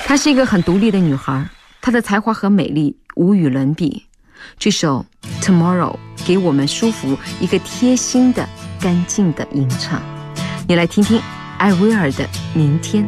她是一个很独立的女孩，她的才华和美丽无与伦比。这首 Tomorrow 给我们舒服一个贴心的干净的吟唱，你来听听艾薇儿的明天。